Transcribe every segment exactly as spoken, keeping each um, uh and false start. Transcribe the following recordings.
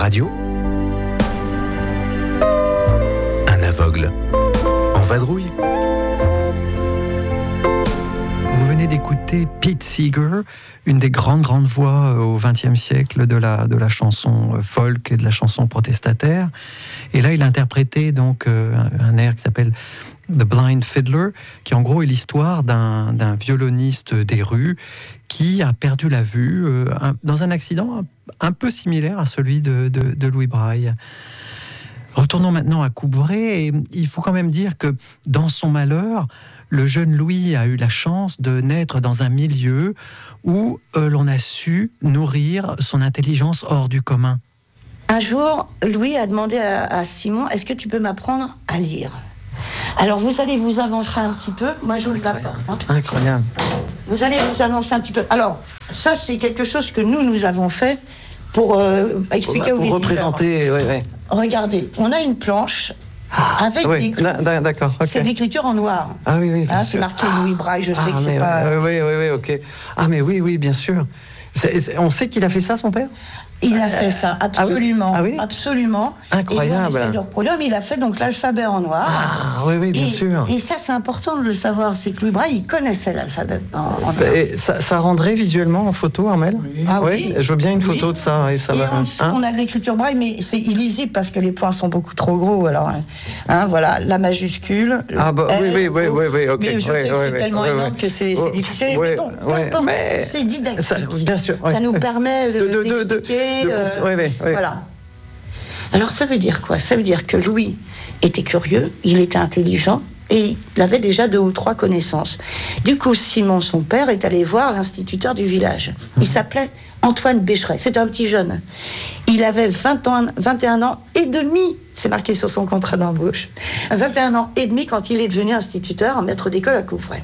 radio, un aveugle en vadrouille. Vous venez d'écouter Pete Seeger, une des grandes, grandes voix au vingtième siècle de la, de la chanson folk et de la chanson protestataire. Et là, il a interprété donc un, un air qui s'appelle The Blind Fiddler, qui en gros est l'histoire d'un, d'un violoniste des rues qui a perdu la vue euh, un, dans un accident un, un peu similaire à celui de, de, de Louis Braille. Retournons maintenant à Coupvray, et il faut quand même dire que dans son malheur, le jeune Louis a eu la chance de naître dans un milieu où euh, l'on a su nourrir son intelligence hors du commun. Un jour, Louis a demandé à, à Simon, est-ce que tu peux m'apprendre à lire ? Alors vous allez vous avancer un petit peu, moi je vous l'apporte. Hein. Incroyable. Vous allez vous avancer un petit peu. Alors, ça c'est quelque chose que nous, nous avons fait pour euh, expliquer pour, aux pour visiteurs. représenter, ouais, ouais. Regardez, on a une planche avec oui, des... là, d'accord, okay. C'est de l'écriture en noir. Ah oui, oui, bien hein, sûr. C'est marqué Louis Braille, je sais ah, que c'est mais, pas... Oui, oui, oui, ok. Ah mais oui, oui, bien sûr. C'est, c'est, on sait qu'il a fait ça, son père ? Il a fait ça, absolument. Ah oui, ah oui absolument. Incroyable. Et on essaie de reproduire, mais il a fait donc l'alphabet en noir. Ah oui, oui, bien et, sûr. Et ça, c'est important de le savoir, c'est que Louis Braille, il connaissait l'alphabet en, en noir. Et ça, ça rendrait visuellement en photo, Armelle ? Oui. Ah oui. Je veux bien une photo oui. de ça. Et, ça et va, en dessous, hein on a de l'écriture Braille, mais c'est illisible parce que les points sont beaucoup trop gros. Alors, hein, voilà, la majuscule. Ah bah R, oui, oui, oui, oui, oui, ok. Mais je oui, sais oui, que c'est oui, tellement oui, énorme oui. que c'est, c'est difficile. Oui, mais bon, peu oui, importe, mais c'est didactique. Ça, bien sûr. Ça oui. nous permet de, de, de, d'expliquer. de, de, euh, oui, oui, oui. Voilà. Alors ça veut dire quoi ? Ça veut dire que Louis était curieux, il était intelligent et il avait déjà deux ou trois connaissances. Du coup, Simon, son père, est allé voir l'instituteur du village. Il mmh. s'appelait Antoine Bécheret. C'était un petit jeune. Il avait vingt ans, vingt et un ans et demi, c'est marqué sur son contrat d'embauche, vingt et un ans et demi quand il est devenu instituteur, maître d'école à Coupvray.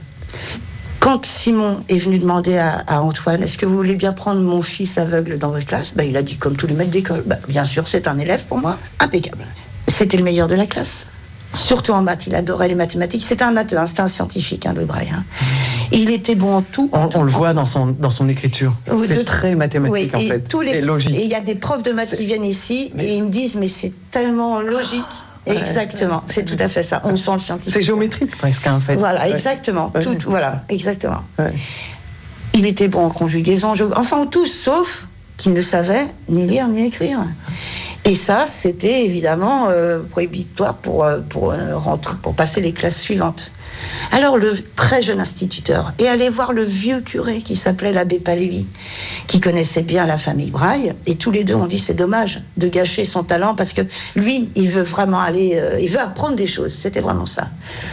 Quand Simon est venu demander à, à Antoine, est-ce que vous voulez bien prendre mon fils aveugle dans votre classe ? Ben, il a dit, comme tous les maîtres d'école, ben, bien sûr, c'est un élève pour moi, impeccable. C'était le meilleur de la classe. Surtout en maths, il adorait les mathématiques. C'était un matheux, hein, c'était un scientifique, hein, Louis Braille. Hein. Et il était bon en tout. On, on le voit dans son, dans son écriture. Oui, c'est de, très mathématique, oui, en fait. Tous les, et logique. Et il y a des profs de maths c'est... qui viennent ici mais... et ils me disent, mais c'est tellement logique. Ouais, exactement, ouais. C'est tout à fait ça. On sent le scientifique. C'est géométrique presque en fait. Voilà, ouais. exactement. Ouais. Tout, voilà, exactement. Ouais. Il était bon en conjugaison, enfin tous, sauf qu'il ne savait ni lire ni écrire. Et ça, c'était évidemment euh, prohibitoire pour euh, pour euh, rentrer, pour passer les classes suivantes. Alors le très jeune instituteur est allé voir le vieux curé qui s'appelait l'abbé Palévi, qui connaissait bien la famille Braille, et tous les deux ont dit c'est dommage de gâcher son talent parce que lui, il veut vraiment aller, euh, il veut apprendre des choses. C'était vraiment ça.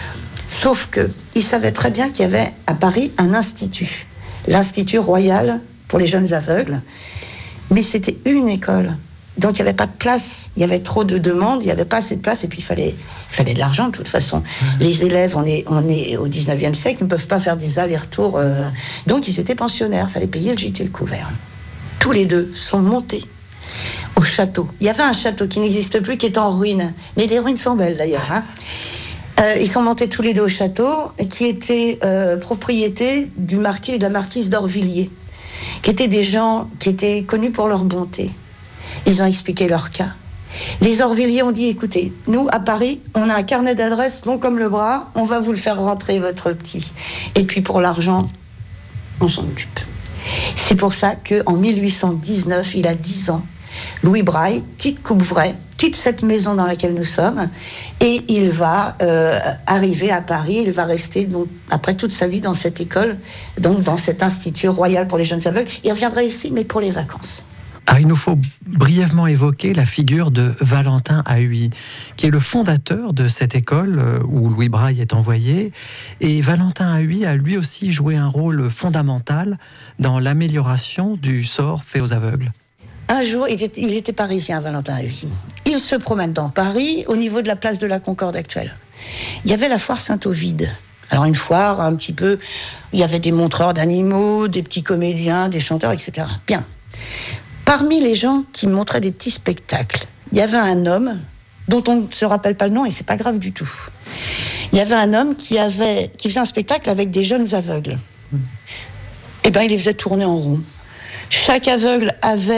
Sauf que il savait très bien qu'il y avait à Paris un institut, l'Institut Royal pour les jeunes aveugles, mais c'était une école. Donc il n'y avait pas de place, il y avait trop de demandes, il n'y avait pas assez de place, et puis il fallait, il fallait de l'argent de toute façon. Mmh. Les élèves, on est, on est au dix-neuvième siècle, ne peuvent pas faire des allers-retours. Euh, donc ils étaient pensionnaires, il fallait payer le gîte et le couvert. Tous les deux sont montés au château. Il y avait un château qui n'existe plus, qui est en ruine, mais les ruines sont belles d'ailleurs. Hein. Euh, ils sont montés tous les deux au château, qui était euh, propriété du marquis et de la marquise d'Orvilliers, qui étaient des gens qui étaient connus pour leur bonté. Ils ont expliqué leur cas. Les Orvilliers ont dit, écoutez, nous, à Paris, on a un carnet d'adresses long comme le bras, on va vous le faire rentrer, votre petit. Et puis pour l'argent, on s'en occupe. C'est pour ça qu'en mille huit cent dix-neuf, il a dix ans, Louis Braille quitte Coupvray, quitte cette maison dans laquelle nous sommes, et il va euh, arriver à Paris, il va rester donc, après toute sa vie dans cette école, donc dans cet institut royal pour les jeunes aveugles. Il reviendra ici, mais pour les vacances. Ah, il nous faut brièvement évoquer la figure de Valentin Haüy, qui est le fondateur de cette école où Louis Braille est envoyé. Et Valentin Haüy a lui aussi joué un rôle fondamental dans l'amélioration du sort fait aux aveugles. Un jour, il était, il était parisien, Valentin Haüy. Il se promène dans Paris, au niveau de la place de la Concorde actuelle. Il y avait la foire Saint-Ovide. Alors une foire, un petit peu, il y avait des montreurs d'animaux, des petits comédiens, des chanteurs, et cetera. Bien. Parmi les gens qui montraient des petits spectacles, il y avait un homme dont on ne se rappelle pas le nom et c'est pas grave du tout. Il y avait un homme qui avait, qui faisait un spectacle avec des jeunes aveugles. Eh ben, il les faisait tourner en rond. Chaque aveugle avait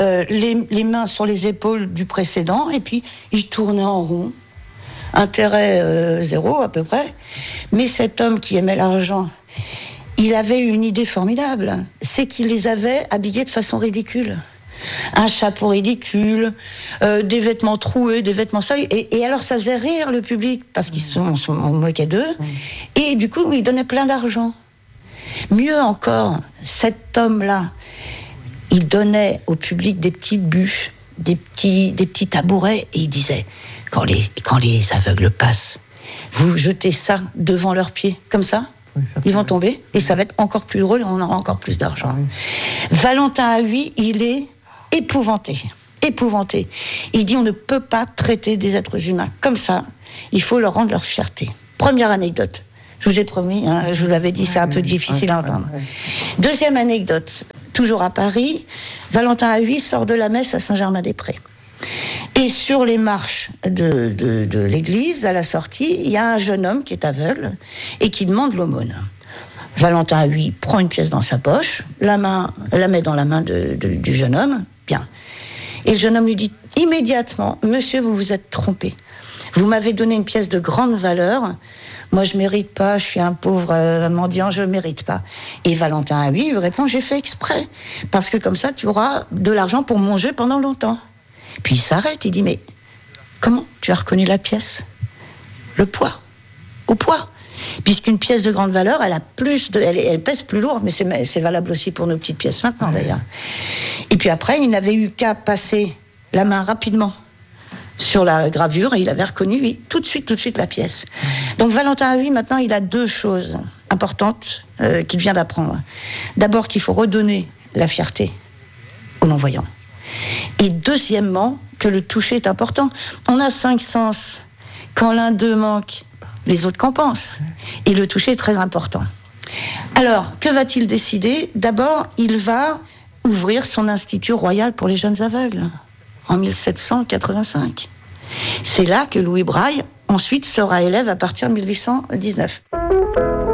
euh, les, les mains sur les épaules du précédent, et puis il tournait en rond. Intérêt euh, zéro à peu près. Mais cet homme qui aimait l'argent, il avait une idée formidable. C'est qu'il les avait habillés de façon ridicule. Un chapeau ridicule, euh, des vêtements troués, des vêtements sales. Et, et alors ça faisait rire le public, parce qu'ils sont, sont on moquait d'eux. Et du coup, il donnait plein d'argent. Mieux encore, cet homme-là, il donnait au public des petites bûches, des petits, des petits tabourets, et il disait, quand les, quand les aveugles passent, vous jetez ça devant leurs pieds, comme ça, oui, ça ils vont tomber, et ça va être encore plus drôle, et on aura encore plus d'argent. Oui. Valentin Haüy, il est épouvanté, épouvanté. Il dit, on ne peut pas traiter des êtres humains comme ça, il faut leur rendre leur fierté. Première anecdote. Je vous ai promis, hein, je vous l'avais dit, c'est un peu difficile à entendre. Deuxième anecdote, toujours à Paris, Valentin Haüy sort de la messe à Saint-Germain-des-Prés. Et sur les marches de, de, de l'église, à la sortie, il y a un jeune homme qui est aveugle et qui demande l'aumône. Valentin Haüy prend une pièce dans sa poche, la, main, la met dans la main de, de, du jeune homme, bien. Et le jeune homme lui dit immédiatement, « Monsieur, vous vous êtes trompé. Vous m'avez donné une pièce de grande valeur. Moi, je mérite pas, je suis un pauvre euh, mendiant, je mérite pas. » Et Valentin Haüy lui répond, « J'ai fait exprès, parce que comme ça, tu auras de l'argent pour manger pendant longtemps. » Puis il s'arrête, il dit, « Mais comment tu as reconnu la pièce ? Le poids, au poids. Puisqu'une pièce de grande valeur, elle a plus de, elle, elle pèse plus lourd, mais c'est, c'est valable aussi pour nos petites pièces maintenant, ouais. D'ailleurs. Et puis après, il n'avait eu qu'à passer la main rapidement sur la gravure, et il avait reconnu oui, tout de suite, tout de suite la pièce. Donc Valentin Haüy, maintenant, il a deux choses importantes euh, qu'il vient d'apprendre. D'abord, qu'il faut redonner la fierté aux non-voyants. Et deuxièmement, que le toucher est important. On a cinq sens. Quand l'un d'eux manque, les autres compensent. Et le toucher est très important. Alors, que va-t-il décider ? D'abord, il va ouvrir son institut royal pour les jeunes aveugles, en dix-sept cent quatre-vingt-cinq. C'est là que Louis Braille, ensuite, sera élève à partir de mille huit cent dix-neuf.